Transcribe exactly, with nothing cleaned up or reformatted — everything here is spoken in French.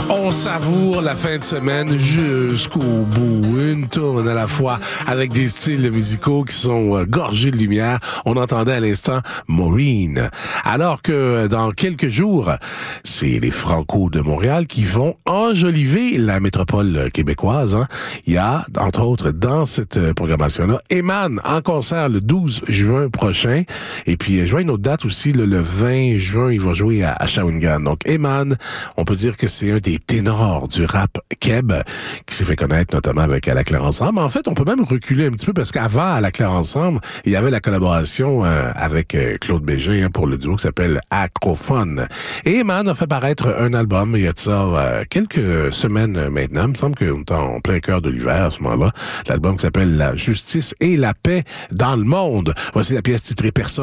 On savoure la fin de semaine jusqu'au bout, une tourne à la fois avec des styles musicaux qui sont euh, gorgés de lumière. On entendait à l'instant Maureen. Alors que dans quelques jours, c'est les Franco de Montréal qui vont enjoliver la métropole québécoise. Hein. Il y a, entre autres, dans cette programmation-là, Eman en concert le douze juin prochain. Et puis, je vois une autre date aussi, le, le vingt juin, il va jouer à, à Shawinigan. Donc, Eman, on peut dire que c'est un des ténors du rap keb qui s'est fait connaître notamment avec À la Claire Ensemble. En fait, on peut même reculer un petit peu parce qu'avant À la Claire Ensemble, il y avait la collaboration euh, avec euh, Claude Bégin hein, pour le duo qui s'appelle Acrophone. Et Eman a fait paraître un album il y a de ça euh, quelques semaines maintenant. Il me semble qu'on est en plein cœur de l'hiver à ce moment-là. L'album qui s'appelle La justice et la paix dans le monde. Voici la pièce titrée Personne.